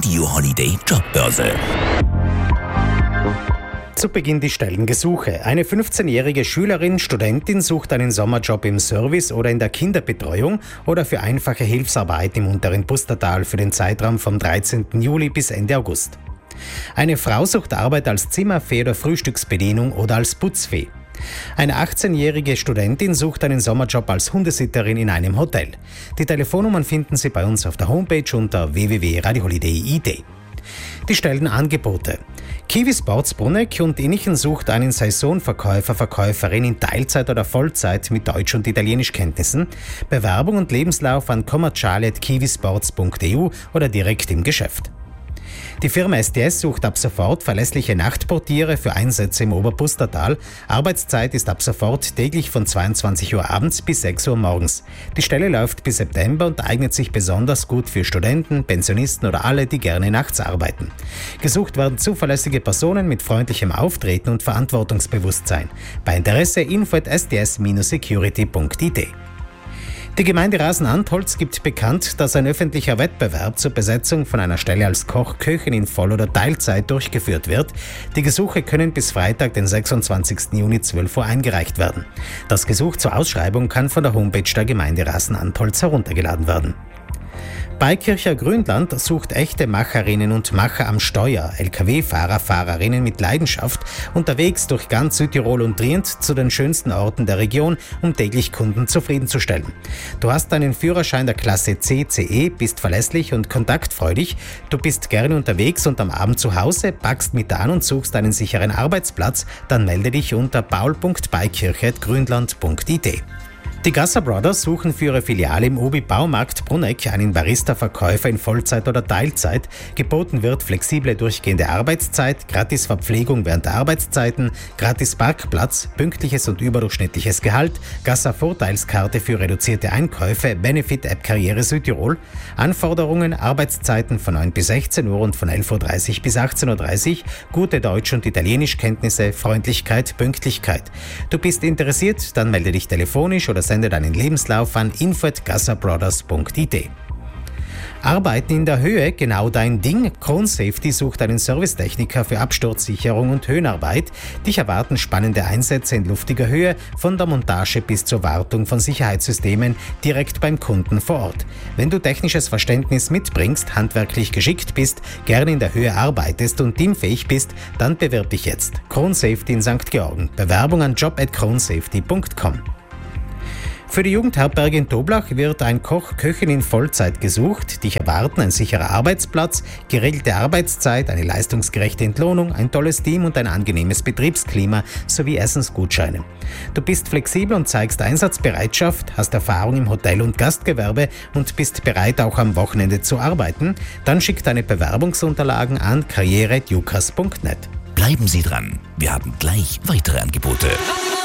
Radio Holiday Jobbörse. Zu Beginn die Stellengesuche. Eine 15-jährige Schülerin, Studentin sucht einen Sommerjob im Service oder in der Kinderbetreuung oder für einfache Hilfsarbeit im unteren Pustertal für den Zeitraum vom 13. Juli bis Ende August. Eine Frau sucht Arbeit als Zimmerfee oder Frühstücksbedienung oder als Putzfee. Eine 18-jährige Studentin sucht einen Sommerjob als Hundesitterin in einem Hotel. Die Telefonnummern finden Sie bei uns auf der Homepage unter www.radioholiday.it. Die Stellenangebote. Kiwi Sports Bruneck und Innichen sucht einen Saisonverkäufer/Verkäuferin in Teilzeit oder Vollzeit mit Deutsch- und Italienischkenntnissen. Bewerbung und Lebenslauf an commerciale@kiwisports.eu oder direkt im Geschäft. Die Firma STS sucht ab sofort verlässliche Nachtportiere für Einsätze im Oberpustertal. Arbeitszeit ist ab sofort täglich von 22 Uhr abends bis 6 Uhr morgens. Die Stelle läuft bis September und eignet sich besonders gut für Studenten, Pensionisten oder alle, die gerne nachts arbeiten. Gesucht werden zuverlässige Personen mit freundlichem Auftreten und Verantwortungsbewusstsein. Bei Interesse info@sts-security.it. Die Gemeinde Rasen-Antholz gibt bekannt, dass ein öffentlicher Wettbewerb zur Besetzung von einer Stelle als Koch/Köchin in Voll- oder Teilzeit durchgeführt wird. Die Gesuche können bis Freitag, den 26. Juni 12 Uhr eingereicht werden. Das Gesuch zur Ausschreibung kann von der Homepage der Gemeinde Rasen-Antholz heruntergeladen werden. Beikircher Grünland sucht echte Macherinnen und Macher am Steuer, Lkw-Fahrer/Fahrerinnen mit Leidenschaft, unterwegs durch ganz Südtirol und Trient zu den schönsten Orten der Region, um täglich Kunden zufriedenzustellen. Du hast einen Führerschein der Klasse C/CE, bist verlässlich und kontaktfreudig, du bist gerne unterwegs und am Abend zu Hause, packst mit an und suchst einen sicheren Arbeitsplatz, dann melde dich unter paul.beikirche@grünland.it. Die Gasser Brothers suchen für ihre Filiale im Obi Baumarkt Bruneck einen Barista-Verkäufer in Vollzeit oder Teilzeit. Geboten wird flexible durchgehende Arbeitszeit, gratis Verpflegung während der Arbeitszeiten, gratis Parkplatz, pünktliches und überdurchschnittliches Gehalt, Gasser Vorteilskarte für reduzierte Einkäufe, Benefit-App Karriere Südtirol. Anforderungen: Arbeitszeiten von 9 bis 16 Uhr und von 11.30 Uhr bis 18.30 Uhr, gute Deutsch- und Italienischkenntnisse, Freundlichkeit, Pünktlichkeit. Du bist interessiert? Dann melde dich telefonisch oder sende deinen Lebenslauf an info@gasserbrothers.it. Arbeiten in der Höhe, genau dein Ding. Krone Safety sucht einen Servicetechniker für Absturzsicherung und Höhenarbeit. Dich erwarten spannende Einsätze in luftiger Höhe, von der Montage bis zur Wartung von Sicherheitssystemen direkt beim Kunden vor Ort. Wenn du technisches Verständnis mitbringst, handwerklich geschickt bist, gerne in der Höhe arbeitest und teamfähig bist, dann bewirb dich jetzt. Krone Safety in St. Georgen. Bewerbung an job@kronesafety.com. Für die Jugendherberge in Toblach wird ein Koch/Köchin in Vollzeit gesucht. Dich erwarten ein sicherer Arbeitsplatz, geregelte Arbeitszeit, eine leistungsgerechte Entlohnung, ein tolles Team und ein angenehmes Betriebsklima sowie Essensgutscheine. Du bist flexibel und zeigst Einsatzbereitschaft, hast Erfahrung im Hotel- und Gastgewerbe und bist bereit, auch am Wochenende zu arbeiten. Dann schick deine Bewerbungsunterlagen an karriere@jukas.net. Bleiben Sie dran, wir haben gleich weitere Angebote.